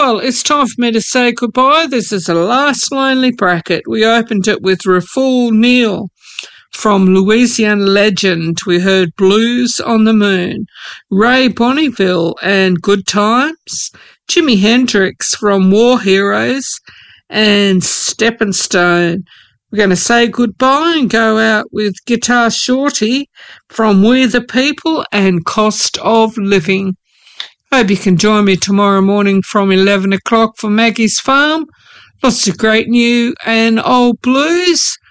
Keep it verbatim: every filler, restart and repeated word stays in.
Well, it's time for me to say goodbye. This is the last lonely bracket. We opened it with Raful Neal from Louisiana Legend. We heard Blues on the Moon, Ray Bonneville and Good Times, Jimi Hendrix from War Heroes, and Steppin' Stone. We're going to say goodbye and go out with Guitar Shorty from We the People and Cost of Living. Hope you can join me tomorrow morning from eleven o'clock for Maggie's Farm. Lots of great new and old blues.